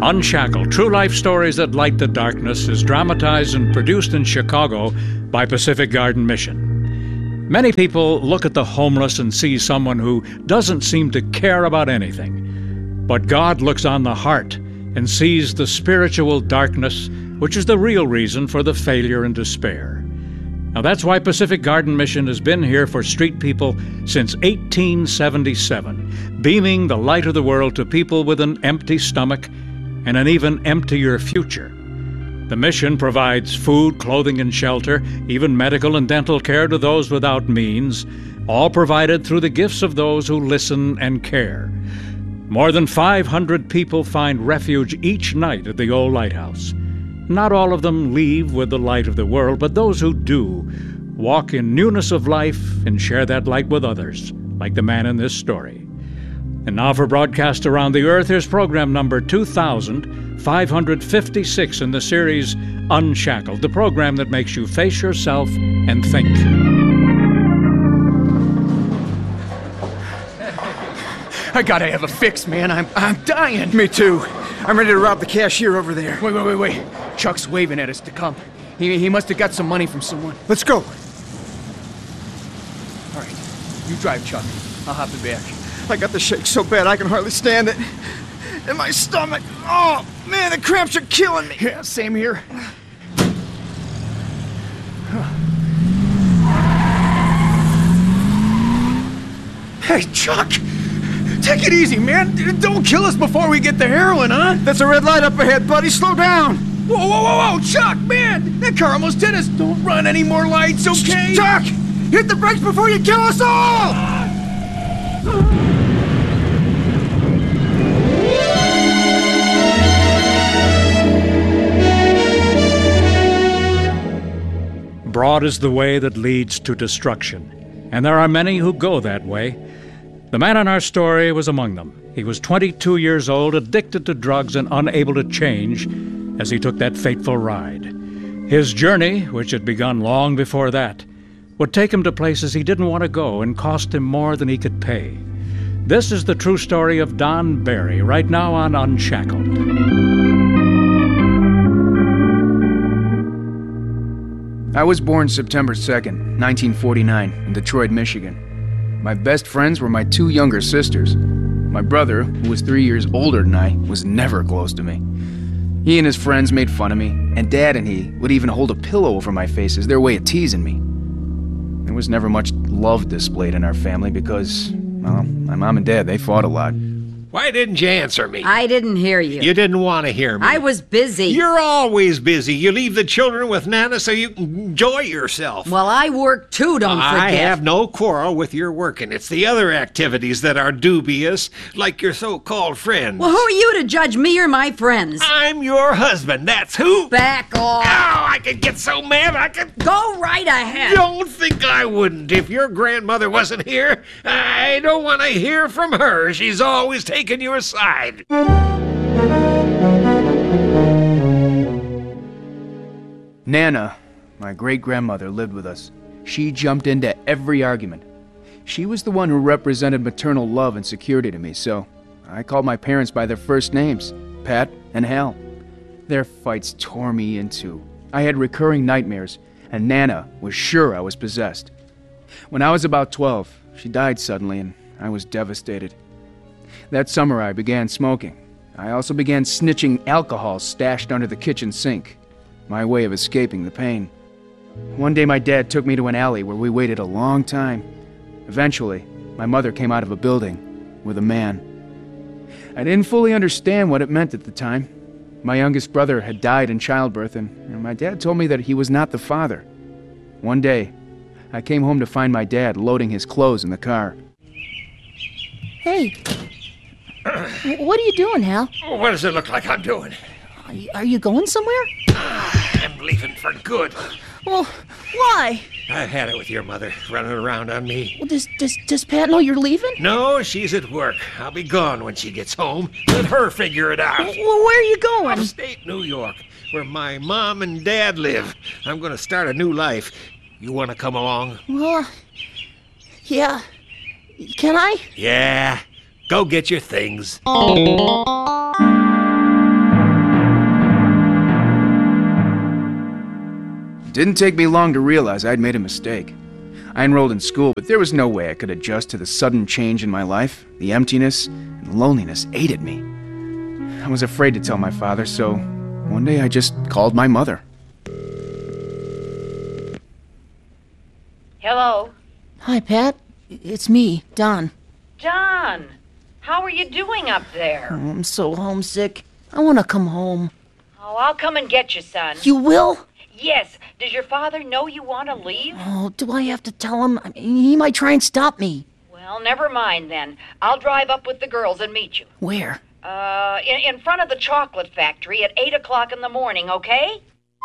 Unshackled, true life stories that light the darkness is dramatized and produced in Chicago by Pacific Garden Mission. Many people look at the homeless and see someone who doesn't seem to care about anything. But God looks on the heart and sees the spiritual darkness, which is the real reason for the failure and despair. Now that's why Pacific Garden Mission has been here for street people since 1877, beaming the light of the world to people with an empty stomach and an even emptier future. The mission provides food, clothing, and shelter, even medical and dental care to those without means, all provided through the gifts of those who listen and care. More than 500 people find refuge each night at the old lighthouse. Not all of them leave with the light of the world, but those who do walk in newness of life and share that light with others, like the man in this story. And now for broadcast around the earth, here's program number 2556 in the series Unshackled, the program that makes you face yourself and think. I gotta have a fix, man. I'm dying. Me too. I'm ready to rob the cashier over there. Wait. Chuck's waving at us to come. He must have got some money from someone. Let's go. All right, you drive, Chuck. I'll hop in back. I got the shake so bad I can hardly stand it. And my stomach, oh man, the cramps are killing me. Yeah, same here. Hey, Chuck! Take it easy, man. Don't kill us before we get the heroin, huh? That's a red light up ahead, buddy. Slow down. Whoa, Chuck, man! That car almost hit us. Don't run any more lights, okay? Chuck! Hit the brakes before you kill us all! Broad is the way that leads to destruction, and there are many who go that way. The man in our story was among them. He was 22 years old, addicted to drugs and unable to change as he took that fateful ride. His journey, which had begun long before that, would take him to places he didn't want to go and cost him more than he could pay. This is the true story of Don Barry, right now on Unshackled. I was born September 2nd, 1949, in Detroit, Michigan. My best friends were my two younger sisters. My brother, who was 3 years older than I, was never close to me. He and his friends made fun of me, and Dad and he would even hold a pillow over my face as their way of teasing me. There was never much love displayed in our family because, well, my mom and Dad, they fought a lot. Why didn't you answer me? I didn't hear you. You didn't want to hear me. I was busy. You're always busy. You leave the children with Nana so you can enjoy yourself. Well, I work too, don't forget. I have no quarrel with your working. It's the other activities that are dubious, like your so-called friends. Well, who are you to judge me or my friends? I'm your husband, that's who. Back off. Oh, I could get so mad I could... Go right ahead. Don't think I wouldn't. If your grandmother wasn't here, I don't want to hear from her. She's always taking your side. Nana, my great-grandmother, lived with us. She jumped into every argument. She was the one who represented maternal love and security to me, so I called my parents by their first names, Pat and Hal. Their fights tore me in two. I had recurring nightmares, and Nana was sure I was possessed. When I was about 12, she died suddenly, and I was devastated. That summer, I began smoking. I also began snitching alcohol stashed under the kitchen sink, my way of escaping the pain. One day, my dad took me to an alley where we waited a long time. Eventually, my mother came out of a building with a man. I didn't fully understand what it meant at the time. My youngest brother had died in childbirth, and my dad told me that he was not the father. One day, I came home to find my dad loading his clothes in the car. Hey, what are you doing, Hal? What does it look like I'm doing? Are you going somewhere? I'm leaving for good. Well, why? I've had it with your mother running around on me. Well, does Pat know you're leaving? No, she's at work. I'll be gone when she gets home. Let her figure it out. Well, where are you going? Upstate New York, where my mom and dad live. I'm going to start a new life. You want to come along? Well, yeah. Can I? Yeah. Go get your things. Didn't take me long to realize I'd made a mistake. I enrolled in school, but there was no way I could adjust to the sudden change in my life. The emptiness and loneliness ate at me. I was afraid to tell my father, so one day I just called my mother. Hello? Hi, Pat. It's me, Don. Don, how are you doing up there? I'm so homesick. I want to come home. Oh, I'll come and get you, son. You will? Yes. Does your father know you want to leave? Oh, do I have to tell him? I mean, he might try and stop me. Well, never mind then. I'll drive up with the girls and meet you. Where? In front of the chocolate factory at 8 o'clock in the morning, okay?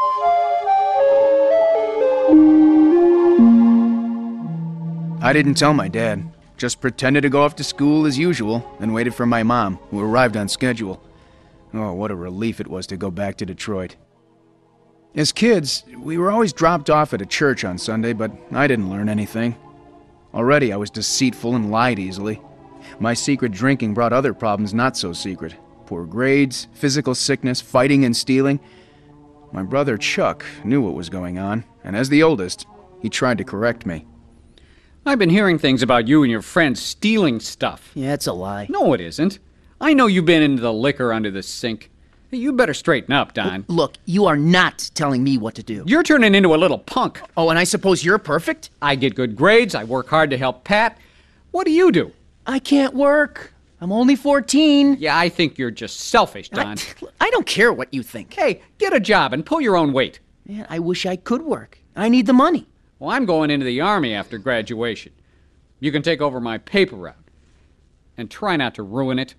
I didn't tell my dad. Just pretended to go off to school as usual and waited for my mom, who arrived on schedule. Oh, what a relief it was to go back to Detroit. As kids, we were always dropped off at a church on Sunday, but I didn't learn anything. Already I was deceitful and lied easily. My secret drinking brought other problems not so secret. Poor grades, physical sickness, fighting and stealing. My brother Chuck knew what was going on, and as the oldest, he tried to correct me. I've been hearing things about you and your friends stealing stuff. Yeah, it's a lie. No, it isn't. I know you've been into the liquor under the sink. You better straighten up, Don. Look, you are not telling me what to do. You're turning into a little punk. Oh, and I suppose you're perfect? I get good grades. I work hard to help Pat. What do you do? I can't work. I'm only 14. Yeah, I think you're just selfish, Don. I don't care what you think. Hey, get a job and pull your own weight. Man, I wish I could work. I need the money. Well, I'm going into the Army after graduation. You can take over my paper route. And try not to ruin it.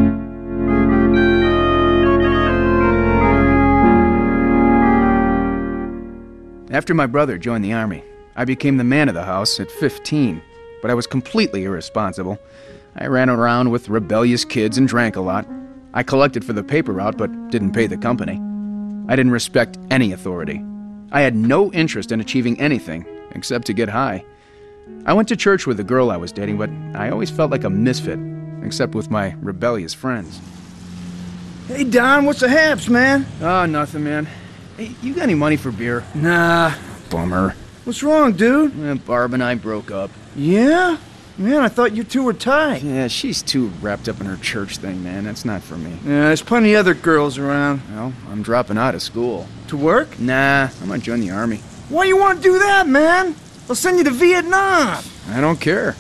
After my brother joined the Army, I became the man of the house at 15, but I was completely irresponsible. I ran around with rebellious kids and drank a lot. I collected for the paper route, but didn't pay the company. I didn't respect any authority. I had no interest in achieving anything, except to get high. I went to church with the girl I was dating, but I always felt like a misfit, except with my rebellious friends. Hey, Don, what's the haps, man? Oh, nothing, man. Hey, you got any money for beer? Nah. Bummer. What's wrong, dude? Barb and I broke up. Yeah? Man, I thought you two were tied. Yeah, she's too wrapped up in her church thing, man. That's not for me. Yeah, there's plenty of other girls around. Well, I'm dropping out of school. To work? Nah, I'm gonna join the Army. Why you want to do that, man? They'll send you to Vietnam. I don't care.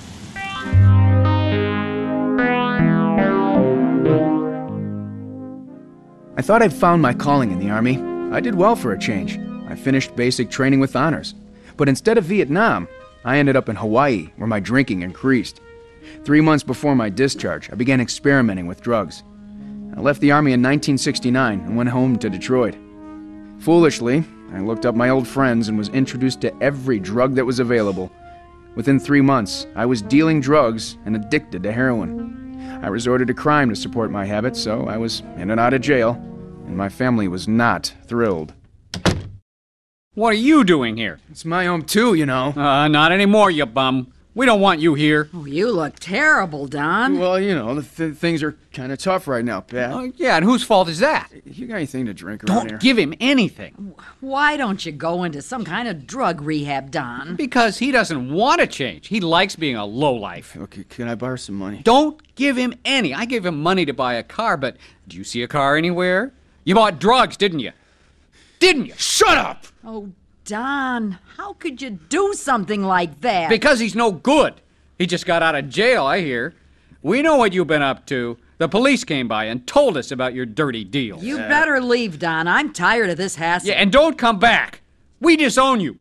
I thought I'd found my calling in the Army. I did well for a change. I finished basic training with honors. But instead of Vietnam, I ended up in Hawaii, where my drinking increased. 3 months before my discharge, I began experimenting with drugs. I left the Army in 1969 and went home to Detroit. Foolishly, I looked up my old friends and was introduced to every drug that was available. Within 3 months, I was dealing drugs and addicted to heroin. I resorted to crime to support my habits, so I was in and out of jail, and my family was not thrilled. What are you doing here? It's my home too, you know. Not anymore, you bum. We don't want you here. Oh, you look terrible, Don. Well, you know, things are kind of tough right now, Pat. Yeah, and whose fault is that? You got anything to drink around here? Don't give him anything. Why don't you go into some kind of drug rehab, Don? Because he doesn't want to change. He likes being a lowlife. Okay, can I borrow some money? Don't give him any. I gave him money to buy a car, but do you see a car anywhere? You bought drugs, didn't you? Didn't you? Shut up! Oh, Don, how could you do something like that? Because he's no good. He just got out of jail, I hear. We know what you've been up to. The police came by and told us about your dirty deals. You better leave, Don. I'm tired of this hassle. Yeah, and don't come back. We disown you.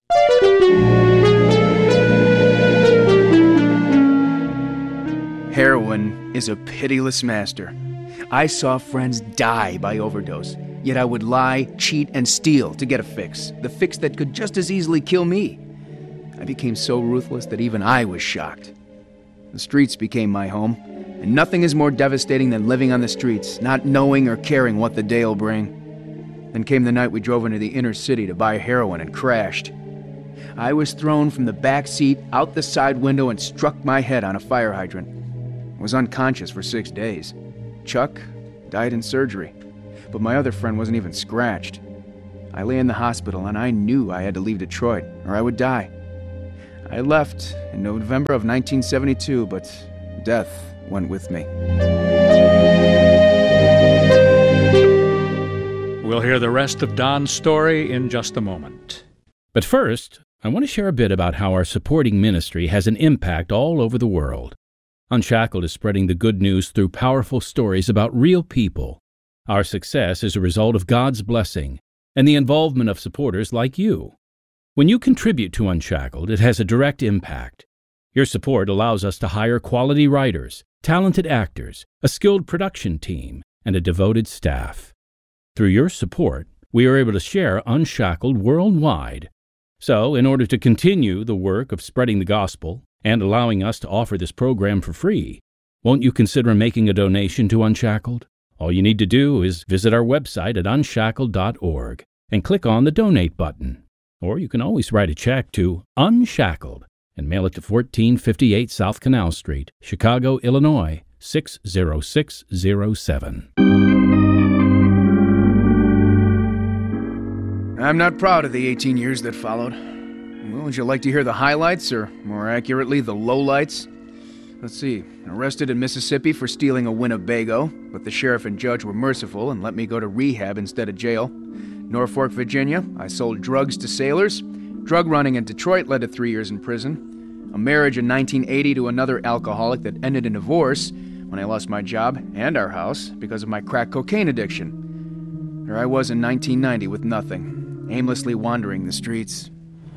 Heroin is a pitiless master. I saw friends die by overdose, yet I would lie, cheat, and steal to get a fix. The fix that could just as easily kill me. I became so ruthless that even I was shocked. The streets became my home, and nothing is more devastating than living on the streets, not knowing or caring what the day'll bring. Then came the night we drove into the inner city to buy heroin and crashed. I was thrown from the back seat, out the side window, and struck my head on a fire hydrant. I was unconscious for 6 days. Chuck died in surgery, but my other friend wasn't even scratched. I lay in the hospital and I knew I had to leave Detroit or I would die. I left in November of 1972, but death went with me. We'll hear the rest of Don's story in just a moment. But first, I want to share a bit about how our supporting ministry has an impact all over the world. Unshackled is spreading the good news through powerful stories about real people. Our success is a result of God's blessing and the involvement of supporters like you. When you contribute to Unshackled, it has a direct impact. Your support allows us to hire quality writers, talented actors, a skilled production team, and a devoted staff. Through your support, we are able to share Unshackled worldwide. So, in order to continue the work of spreading the gospel and allowing us to offer this program for free, won't you consider making a donation to Unshackled? All you need to do is visit our website at unshackled.org and click on the Donate button. Or you can always write a check to Unshackled and mail it to 1458 South Canal Street, Chicago, Illinois, 60607. I'm not proud of the 18 years that followed. Well, would you like to hear the highlights, or more accurately, the lowlights? Let's see. Arrested in Mississippi for stealing a Winnebago, but the sheriff and judge were merciful and let me go to rehab instead of jail. Norfolk, Virginia, I sold drugs to sailors. Drug running in Detroit led to 3 years in prison. A marriage in 1980 to another alcoholic that ended in divorce when I lost my job and our house because of my crack cocaine addiction. There I was in 1990 with nothing, aimlessly wandering the streets.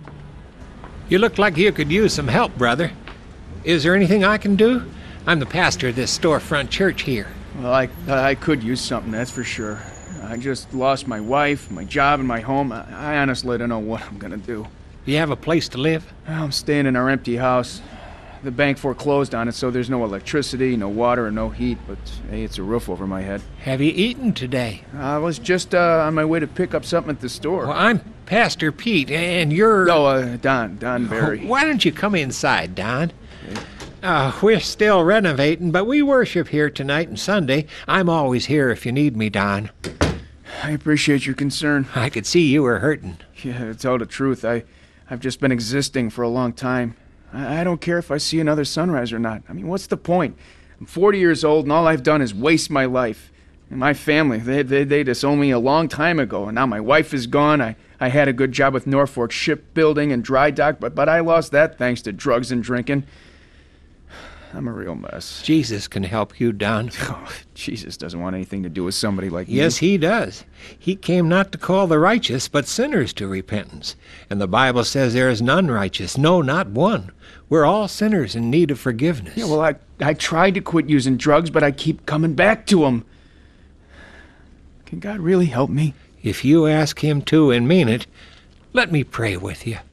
You look like you could use some help, brother. Is there anything I can do? I'm the pastor of this storefront church here. Well, I could use something, that's for sure. I just lost my wife, my job, and my home. I honestly don't know what I'm gonna do. You have a place to live? Well, I'm staying in our empty house. The bank foreclosed on it, so there's no electricity, no water, and no heat, but hey, it's a roof over my head. Have you eaten today? I was just on my way to pick up something at the store. Well, I'm Pastor Pete, and you're... Don Barry. Why don't you come inside, Don? We're still renovating, but we worship here tonight and Sunday. I'm always here if you need me, Don. I appreciate your concern. I could see you were hurting. Yeah, to tell the truth, I've just been existing for a long time. I don't care if I see another sunrise or not. I mean, what's the point? I'm 40 years old, and all I've done is waste my life. And my family, they disowned me a long time ago, and now my wife is gone. I had a good job with Norfolk shipbuilding and dry dock, but I lost that thanks to drugs and drinking. I'm a real mess. Jesus can help you, Don. Oh, Jesus doesn't want anything to do with somebody like you. Yes, he does. He came not to call the righteous, but sinners to repentance. And the Bible says there is none righteous, no, not one. We're all sinners in need of forgiveness. Yeah, well, I tried to quit using drugs, but I keep coming back to them. Can God really help me? If you ask him to and mean it, let me pray with you.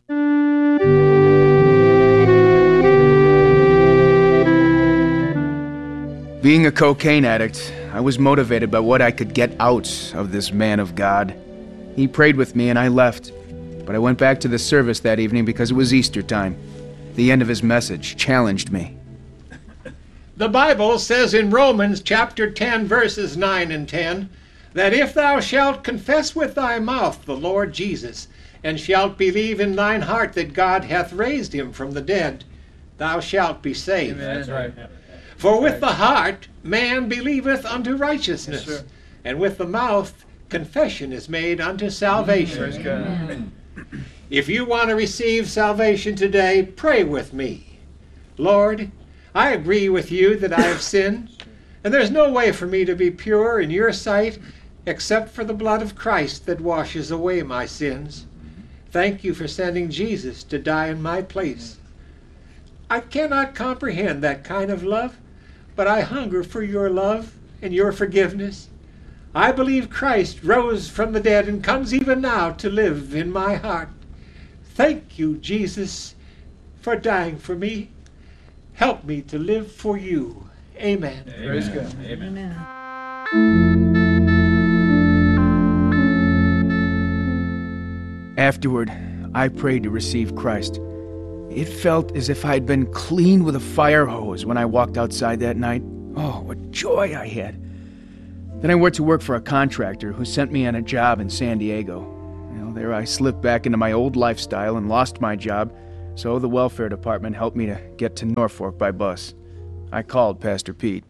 Being a cocaine addict, I was motivated by what I could get out of this man of God. He prayed with me and I left, but I went back to the service that evening because it was Easter time. The end of his message challenged me. The Bible says in Romans chapter 10, verses 9 and 10, that if thou shalt confess with thy mouth the Lord Jesus, and shalt believe in thine heart that God hath raised him from the dead, thou shalt be saved. Amen. That's right. For with the heart man believeth unto righteousness, yes, and with the mouth confession is made unto salvation. If you want to receive salvation today, pray with me. Lord, I agree with you that I have sinned, and there's no way for me to be pure in your sight except for the blood of Christ that washes away my sins. Thank you for sending Jesus to die in my place. I cannot comprehend that kind of love, but I hunger for your love and your forgiveness. I believe Christ rose from the dead and comes even now to live in my heart. Thank you, Jesus, for dying for me. Help me to live for you. Amen. Praise God. Amen. Afterward, I prayed to receive Christ. It felt as if I'd been cleaned with a fire hose when I walked outside that night. Oh, what joy I had. Then I went to work for a contractor who sent me on a job in San Diego. there I slipped back into my old lifestyle and lost my job, so the welfare department helped me to get to Norfolk by bus. I called Pastor Pete.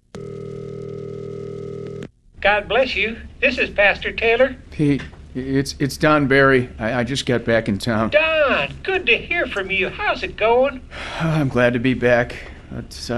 God bless you. This is Pastor Taylor. Pete, it's Don Barry. I just got back in town. Don, good to hear from you. How's it going? I'm glad to be back. But